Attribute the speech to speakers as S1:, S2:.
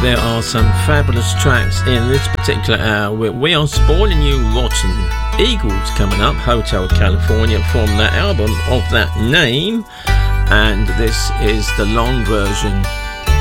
S1: There are some fabulous tracks in this particular hour. We are spoiling you rotten. Eagles coming up, Hotel California, from that album of that name. And this is the long version.